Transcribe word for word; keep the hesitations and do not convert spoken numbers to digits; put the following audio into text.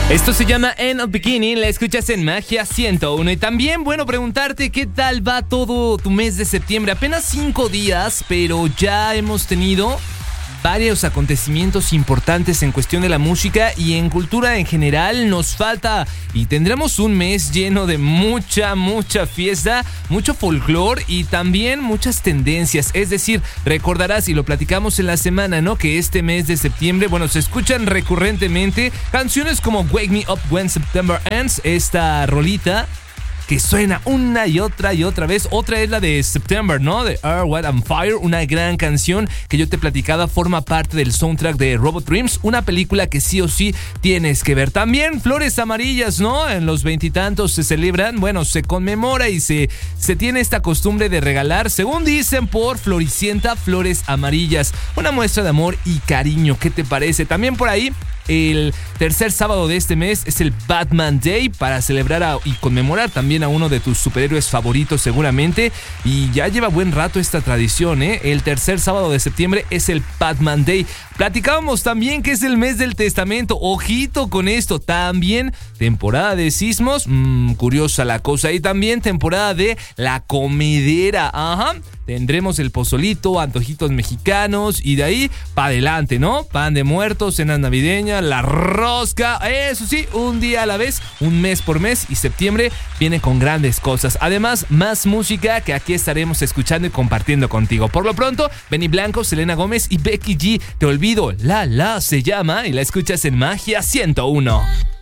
Esto se llama End of Beginning, la escuchas en Magia ciento uno. Y también, bueno, preguntarte qué tal va todo tu mes de septiembre. Apenas cinco días, pero ya hemos tenido varios acontecimientos importantes en cuestión de la música y en cultura en general. Nos falta y tendremos un mes lleno de mucha, mucha fiesta, mucho folclore y también muchas tendencias. Es decir, recordarás y lo platicamos en la semana, ¿no? Que este mes de septiembre, bueno, se escuchan recurrentemente canciones como Wake Me Up When September Ends, esta rolita que suena una y otra y otra vez. Otra es la de September, ¿no? De Earth, Wind and Fire, una gran canción que yo te platicaba, forma parte del soundtrack de Robot Dreams, una película que sí o sí tienes que ver. También Flores Amarillas, ¿no? En los veintitantos se celebran, bueno, se conmemora y se, se tiene esta costumbre de regalar, según dicen por Floricienta, flores amarillas. Una muestra de amor y cariño, ¿qué te parece? También por ahí, el tercer sábado de este mes es el Batman Day para celebrar a, y conmemorar también a uno de tus superhéroes favoritos seguramente, y ya lleva buen rato esta tradición, ¿eh? El tercer sábado de septiembre es el Batman Day. Platicábamos también que es el mes del testamento, ojito con esto, también temporada de sismos, mmm, curiosa la cosa, y también temporada de la comedera, ajá. Tendremos el pozolito, antojitos mexicanos y de ahí para adelante, ¿no? Pan de muertos, cenas navideñas, la rosca, eso sí, un día a la vez, un mes por mes, y septiembre viene con grandes cosas. Además, más música que aquí estaremos escuchando y compartiendo contigo. Por lo pronto, Benny Blanco, Selena Gómez y Becky G, Te Olvido, La La se llama, y la escuchas en Magia ciento uno.